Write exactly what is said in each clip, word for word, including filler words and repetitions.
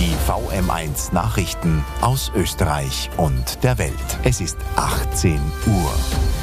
Die V M eins Nachrichten aus Österreich und der Welt. Es ist achtzehn Uhr.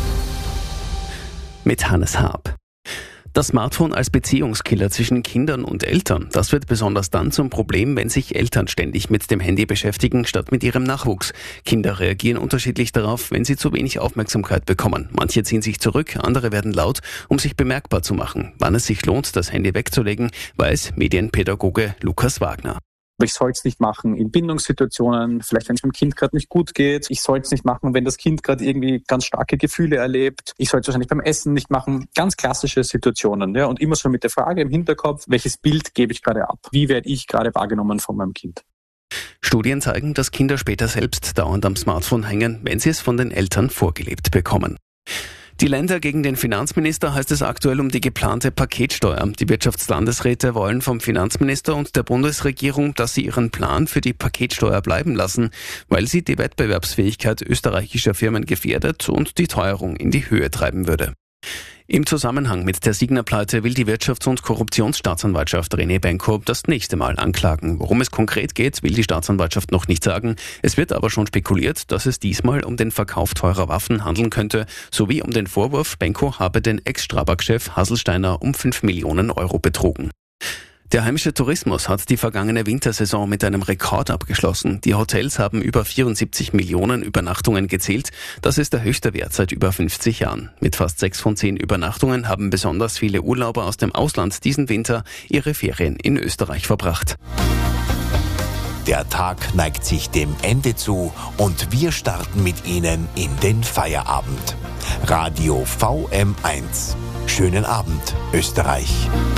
Mit Hannes Haab. Das Smartphone als Beziehungskiller zwischen Kindern und Eltern, das wird besonders dann zum Problem, wenn sich Eltern ständig mit dem Handy beschäftigen, statt mit ihrem Nachwuchs. Kinder reagieren unterschiedlich darauf, wenn sie zu wenig Aufmerksamkeit bekommen. Manche ziehen sich zurück, andere werden laut, um sich bemerkbar zu machen. Wann es sich lohnt, das Handy wegzulegen, weiß Medienpädagoge Lukas Wagner. Ich soll es nicht machen in Bindungssituationen, vielleicht wenn es meinem Kind gerade nicht gut geht. Ich soll es nicht machen, wenn das Kind gerade irgendwie ganz starke Gefühle erlebt. Ich soll es wahrscheinlich beim Essen nicht machen. Ganz klassische Situationen. Ja, und immer so mit der Frage im Hinterkopf, welches Bild gebe ich gerade ab? Wie werde ich gerade wahrgenommen von meinem Kind? Studien zeigen, dass Kinder später selbst dauernd am Smartphone hängen, wenn sie es von den Eltern vorgelebt bekommen. Die Länder gegen den Finanzminister heißt es aktuell um die geplante Paketsteuer. Die Wirtschaftslandesräte wollen vom Finanzminister und der Bundesregierung, dass sie ihren Plan für die Paketsteuer bleiben lassen, weil sie die Wettbewerbsfähigkeit österreichischer Firmen gefährdet und die Teuerung in die Höhe treiben würde. Im Zusammenhang mit der Signa-Pleite will die Wirtschafts- und Korruptionsstaatsanwaltschaft René Benko das nächste Mal anklagen. Worum es konkret geht, will die Staatsanwaltschaft noch nicht sagen. Es wird aber schon spekuliert, dass es diesmal um den Verkauf teurer Waffen handeln könnte, sowie um den Vorwurf, Benko habe den Ex-Strabag-Chef Hasselsteiner um fünf Millionen Euro betrogen. Der heimische Tourismus hat die vergangene Wintersaison mit einem Rekord abgeschlossen. Die Hotels haben über vierundsiebzig Millionen Übernachtungen gezählt. Das ist der höchste Wert seit über fünfzig Jahren. Mit fast sechs von zehn Übernachtungen haben besonders viele Urlauber aus dem Ausland diesen Winter ihre Ferien in Österreich verbracht. Der Tag neigt sich dem Ende zu und wir starten mit Ihnen in den Feierabend. Radio V M eins. Schönen Abend, Österreich.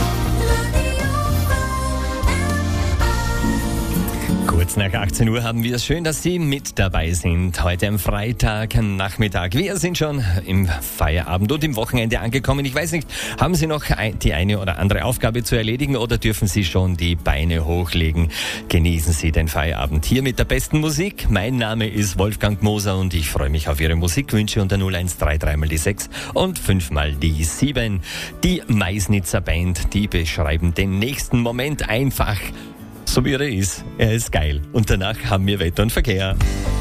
Kurz nach achtzehn Uhr haben wir es. Schön, dass Sie mit dabei sind. Heute am Freitag, Nachmittag. Wir sind schon im Feierabend und im Wochenende angekommen. Ich weiß nicht, haben Sie noch die eine oder andere Aufgabe zu erledigen oder dürfen Sie schon die Beine hochlegen? Genießen Sie den Feierabend hier mit der besten Musik. Mein Name ist Wolfgang Moser und ich freue mich auf Ihre Musikwünsche unter null eins drei drei mal die sechs und fünf mal die sieben. Die Meißnitzer Band, die beschreiben den nächsten Moment einfach so wie er ist. Er ist geil. Und danach haben wir Wetter und Verkehr.